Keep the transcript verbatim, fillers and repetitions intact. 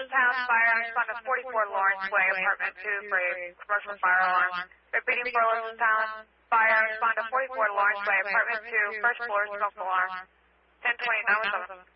Elizabeth Town Fire, respond to forty-four Lawrence Way, apartment two, for a commercial fire alarm. Repeating for Elizabeth Town Fire, respond to forty-four Lawrence Way, apartment two, first floor, smoke alarm. ten twenty-nine oh seven.